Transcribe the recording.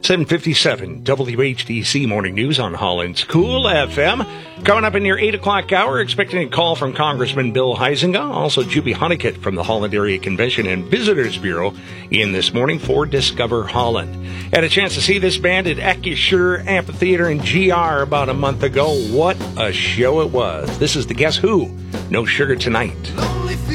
757 WHDC Morning News on Holland's Cool FM. Coming up in your 8 o'clock hour, expecting a call from Congressman Bill Huizenga, also Juby Honeycutt from the Holland Area Convention and Visitors Bureau in this morning for Discover Holland. Had a chance to see this band at Acrisure Amphitheater in GR about a month ago. What a show it was. This is the Guess Who? No Sugar Tonight.